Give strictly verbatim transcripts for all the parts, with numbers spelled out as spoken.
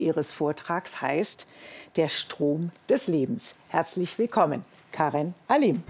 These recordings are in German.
Ihres Vortrags heißt Der Strom des Lebens. Herzlich willkommen, Karen Alim.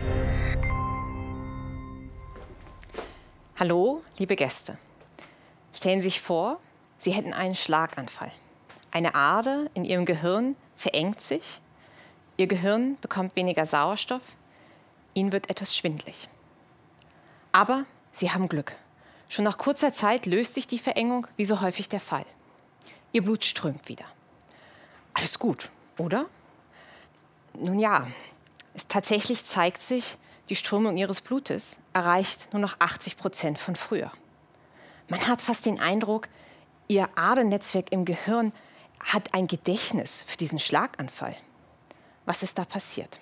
Hallo, liebe Gäste. Stellen Sie sich vor, Sie hätten einen Schlaganfall. Eine Ader in Ihrem Gehirn verengt sich, Ihr Gehirn bekommt weniger Sauerstoff, Ihnen wird etwas schwindelig. Aber Sie haben Glück. Schon nach kurzer Zeit löst sich die Verengung, wie so häufig der Fall. Ihr Blut strömt wieder. Alles gut, oder? Nun ja, es tatsächlich zeigt sich, die Strömung Ihres Blutes erreicht nur noch achtzig Prozent von früher. Man hat fast den Eindruck, Ihr Adernetzwerk im Gehirn hat ein Gedächtnis für diesen Schlaganfall. Was ist da passiert?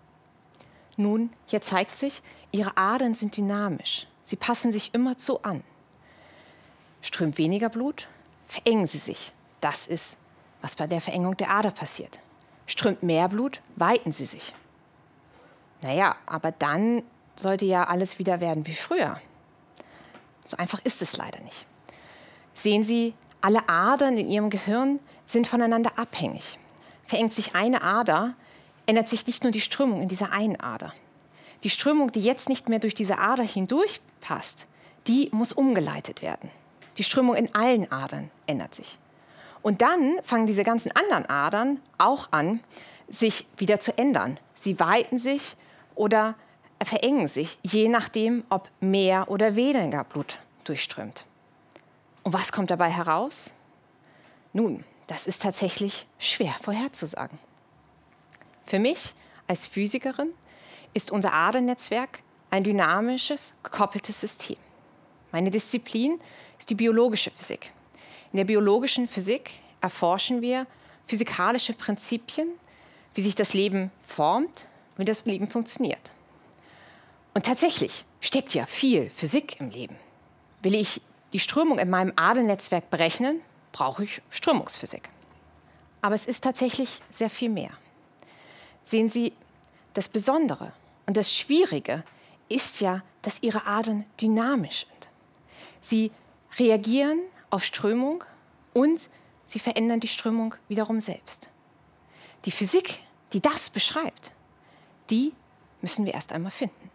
Nun, hier zeigt sich, Ihre Adern sind dynamisch. Sie passen sich immerzu an. Strömt weniger Blut, verengen sie sich. Das ist, was bei der Verengung der Ader passiert. Strömt mehr Blut, weiten sie sich. Naja, aber dann sollte ja alles wieder werden wie früher. So einfach ist es leider nicht. Sehen Sie, alle Adern in Ihrem Gehirn sind voneinander abhängig. Verengt sich eine Ader, ändert sich nicht nur die Strömung in dieser einen Ader. Die Strömung, die jetzt nicht mehr durch diese Ader hindurch passt, die muss umgeleitet werden. Die Strömung in allen Adern ändert sich. Und dann fangen diese ganzen anderen Adern auch an, sich wieder zu ändern. Sie weiten sich oder verengen sich, je nachdem, ob mehr oder weniger Blut durchströmt. Und was kommt dabei heraus? Nun, das ist tatsächlich schwer vorherzusagen. Für mich als Physikerin ist unser Adernetzwerk ein dynamisches, gekoppeltes System. Meine Disziplin ist die biologische Physik. In der biologischen Physik erforschen wir physikalische Prinzipien, wie sich das Leben formt, wie das Leben funktioniert. Und tatsächlich steckt ja viel Physik im Leben. Will ich die Strömung in meinem Adernetzwerk berechnen, brauche ich Strömungsphysik. Aber es ist tatsächlich sehr viel mehr. Sehen Sie, das Besondere und das Schwierige ist ja, dass Ihre Adern dynamisch sind. Sie reagieren auf Strömung und sie verändern die Strömung wiederum selbst. Die Physik, die das beschreibt, die müssen wir erst einmal finden.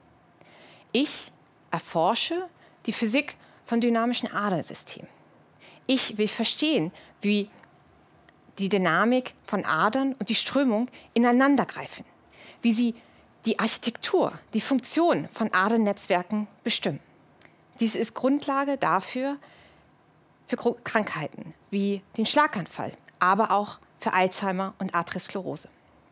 Ich erforsche die Physik von dynamischen Adersystemen. Ich will verstehen, wie die Dynamik von Adern und die Strömung ineinandergreifen, wie sie die Architektur, die Funktion von Adernetzwerken bestimmen. Dies ist Grundlage dafür, für Krankheiten wie den Schlaganfall, aber auch für Alzheimer und Arteriosklerose.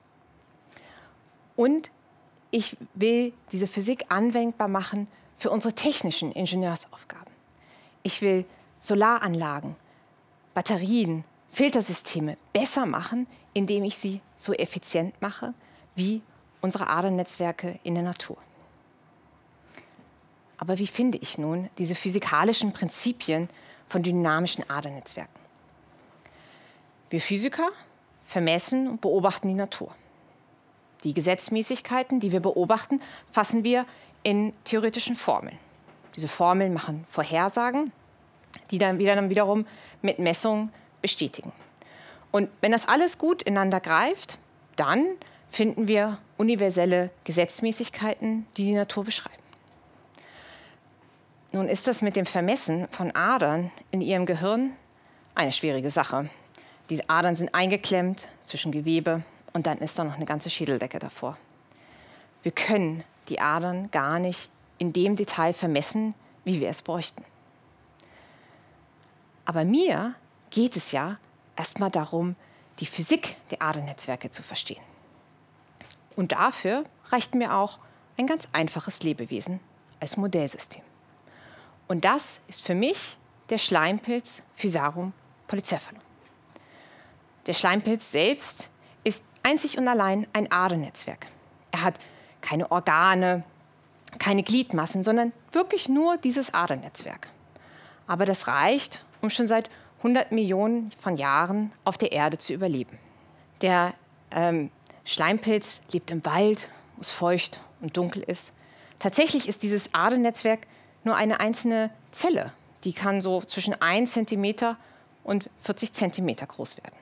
Und ich will diese Physik anwendbar machen für unsere technischen Ingenieursaufgaben. Ich will Solaranlagen, Batterien, Filtersysteme besser machen, indem ich sie so effizient mache wie unsere Adernetzwerke in der Natur. Aber wie finde ich nun diese physikalischen Prinzipien von dynamischen Adernetzwerken? Wir Physiker vermessen und beobachten die Natur. Die Gesetzmäßigkeiten, die wir beobachten, fassen wir in theoretischen Formeln. Diese Formeln machen Vorhersagen, die dann, wieder, dann wiederum mit Messungen bestätigen. Und wenn das alles gut ineinander greift, dann finden wir universelle Gesetzmäßigkeiten, die die Natur beschreiben. Nun ist das mit dem Vermessen von Adern in Ihrem Gehirn eine schwierige Sache. Diese Adern sind eingeklemmt zwischen Gewebe und dann ist da noch eine ganze Schädeldecke davor. Wir können die Adern gar nicht in dem Detail vermessen, wie wir es bräuchten. Aber mir geht es ja erstmal darum, die Physik der Adernetzwerke zu verstehen. Und dafür reicht mir auch ein ganz einfaches Lebewesen als Modellsystem. Und das ist für mich der Schleimpilz Physarum polycephalum. Der Schleimpilz selbst ist einzig und allein ein Adernetzwerk. Er hat keine Organe, keine Gliedmassen, sondern wirklich nur dieses Adernetzwerk. Aber das reicht, um schon seit hundert Millionen von Jahren auf der Erde zu überleben. Der ähm, Schleimpilz lebt im Wald, wo es feucht und dunkel ist. Tatsächlich ist dieses Adernetzwerk nur eine einzelne Zelle. Die kann so zwischen ein Zentimeter und vierzig Zentimeter groß werden.